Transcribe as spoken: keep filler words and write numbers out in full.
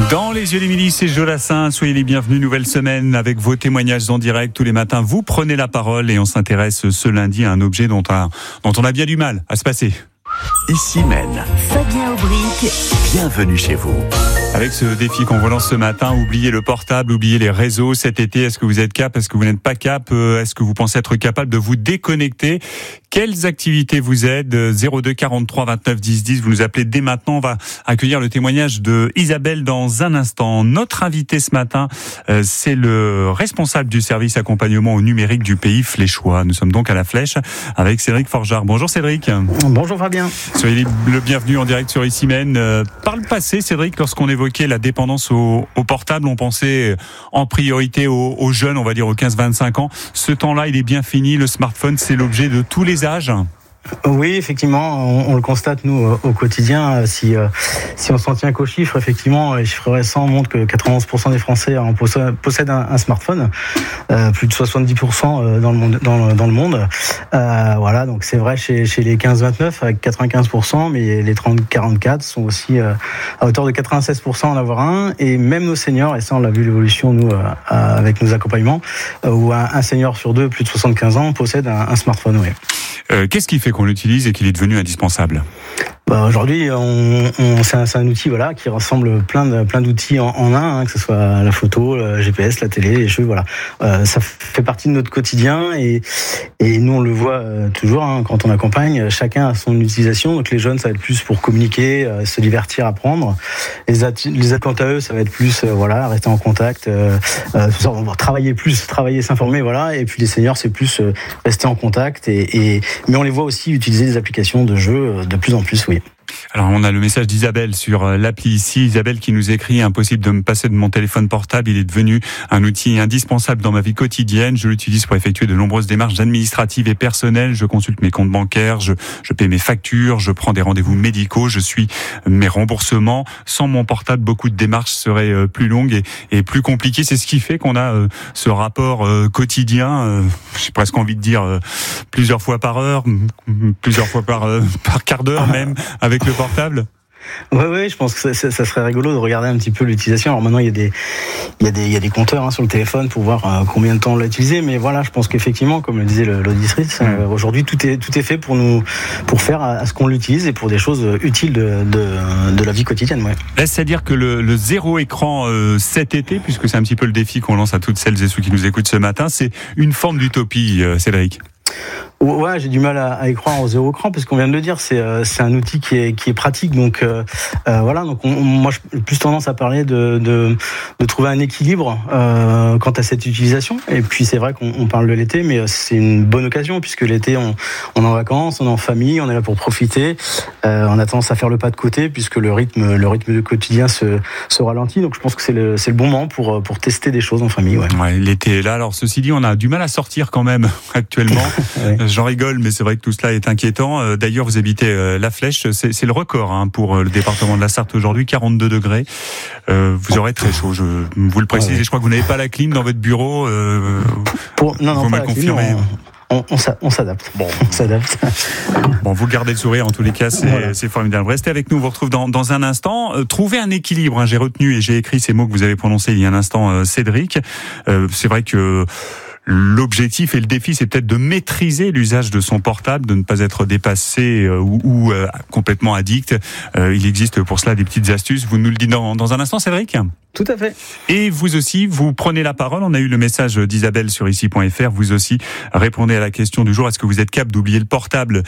Dans les yeux d'Émilie, c'est Jolassin. Soyez les bienvenus. Nouvelle semaine avec vos témoignages en direct tous les matins. Vous prenez la parole et on s'intéresse ce lundi à un objet dont, un, dont on a bien du mal à se passer. Ici mène Fabien Aubric. Bienvenue chez vous. Avec ce défi qu'on relance ce matin, oubliez le portable, oubliez les réseaux cet été. Est-ce que vous êtes cap? Est-ce que vous n'êtes pas cap? Est-ce que vous pensez être capable de vous déconnecter? Quelles activités vous aident? zéro deux quarante-trois vingt-neuf dix dix. Vous nous appelez dès maintenant. On va accueillir le témoignage de Isabelle dans un instant. Notre invité ce matin, c'est le responsable du service accompagnement au numérique du pays fléchois. Nous sommes donc à la Flèche avec Cédric Forgeard. Bonjour Cédric. Bonjour Fabien. Soyez le bienvenu en direct sur Ici Mène. Par le passé, Cédric, lorsqu'on évoquait la dépendance au, au portable, on pensait en priorité aux, aux jeunes, on va dire aux quinze vingt-cinq ans. Ce temps-là, il est bien fini. Le smartphone, c'est l'objet de tous les âges. Oui, effectivement, on, on le constate nous au quotidien. Si euh, si on s'en tient qu'aux chiffres, effectivement, les chiffres récents montrent que quatre-vingt-onze pour cent des Français en possèdent, possèdent un, un smartphone, euh, plus de soixante-dix pour cent dans le monde. Dans, dans le monde. Euh, voilà, donc c'est vrai chez chez les quinze vingt-neuf avec quatre-vingt-quinze pour cent, mais les trente quarante-quatre sont aussi euh, à hauteur de quatre-vingt-seize pour cent en avoir un. Et même nos seniors, et ça on l'a vu l'évolution nous euh, avec nos accompagnements, euh, où un, un senior sur deux, plus de soixante-quinze ans, possède un, un smartphone. Oui. Euh, qu'est-ce qui fait qu'on l'utilise et qu'il est devenu indispensable? Bah aujourd'hui, on, on, c'est, un, c'est un outil voilà qui rassemble plein de plein d'outils en, en un, hein, que ce soit la photo, le G P S, la télé, les jeux, voilà. Euh, ça fait partie de notre quotidien et et nous on le voit euh, toujours hein, quand on accompagne. Chacun a son utilisation. Donc les jeunes, ça va être plus pour communiquer, euh, se divertir, apprendre. Les ad, les ad, quant à eux, ça va être plus euh, voilà rester en contact, euh, euh, on va travailler plus, travailler, s'informer, voilà. Et puis les seniors, c'est plus euh, rester en contact et, et mais on les voit aussi utiliser des applications de jeux euh, de plus en plus, oui. Alors on a le message d'Isabelle sur l'appli ici. Isabelle qui nous écrit: impossible de me passer de mon téléphone portable, il est devenu un outil indispensable dans ma vie quotidienne. Je l'utilise pour effectuer de nombreuses démarches administratives et personnelles. Je consulte mes comptes bancaires, je, je paie mes factures, je prends des rendez-vous médicaux, je suis mes remboursements. Sans mon portable, beaucoup de démarches seraient plus longues et, et plus compliquées. C'est ce qui fait qu'on a euh, ce rapport euh, quotidien, euh, j'ai presque envie de dire euh, plusieurs fois par heure, plusieurs fois par, euh, par quart d'heure même, avec le portable. Oui, oui, je pense que ça, ça, ça serait rigolo de regarder un petit peu l'utilisation. Alors maintenant, il y a des, il y a des, il y a des compteurs hein, sur le téléphone pour voir euh, combien de temps on l'a utilisé. Mais voilà, je pense qu'effectivement, comme le disait l'auditrice, euh, aujourd'hui tout est, tout est fait pour nous, pour faire à, à ce qu'on l'utilise et pour des choses utiles de, de, de la vie quotidienne. Ouais. Est-ce à dire que le, le zéro écran euh, cet été, puisque c'est un petit peu le défi qu'on lance à toutes celles et ceux qui nous écoutent ce matin, c'est une forme d'utopie, euh, Cédric? Ouais, j'ai du mal à, à y croire au zéro écran parce qu'on vient de le dire, c'est euh, c'est un outil qui est qui est pratique. Donc euh, euh, voilà, donc on, moi j'ai plus tendance à parler de de, de trouver un équilibre euh, quant à cette utilisation. Et puis c'est vrai qu'on on parle de l'été, mais c'est une bonne occasion puisque l'été on on est en vacances, on est en famille, on est là pour profiter. Euh, on a tendance à faire le pas de côté puisque le rythme le rythme du quotidien se se ralentit. Donc je pense que c'est le c'est le bon moment pour pour tester des choses en famille. Ouais. Ouais, l'été est là. Alors ceci dit, on a du mal à sortir quand même actuellement. Ouais. J'en rigole, mais c'est vrai que tout cela est inquiétant. D'ailleurs, vous habitez La Flèche, c'est, c'est le record hein, pour le département de la Sarthe aujourd'hui, quarante-deux degrés. Euh, vous aurez très chaud, je vous le précise. Ouais. Je crois que vous n'avez pas la clim dans votre bureau. Euh, pour, non, non, vous pas me la confirmez. Clim, on... On, on, on s'adapte. Bon, on s'adapte. Bon, vous gardez le sourire en tous les cas, c'est, voilà. c'est formidable. Restez avec nous, on vous retrouve dans, dans un instant. Euh, trouvez un équilibre. Hein, j'ai retenu et j'ai écrit ces mots que vous avez prononcés il y a un instant, euh, Cédric. Euh, c'est vrai que l'objectif et le défi, c'est peut-être de maîtriser l'usage de son portable, de ne pas être dépassé euh, ou, ou euh, complètement addict. Euh, il existe pour cela des petites astuces. Vous nous le dites dans, dans un instant, Cédric ? Tout à fait. Et vous aussi, vous prenez la parole. On a eu le message d'Isabelle sur ici point f r. Vous aussi, répondez à la question du jour. Est-ce que vous êtes capable d'oublier le portable